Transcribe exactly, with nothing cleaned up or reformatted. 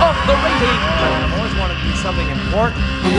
of the rating. I've always wanted to do something important.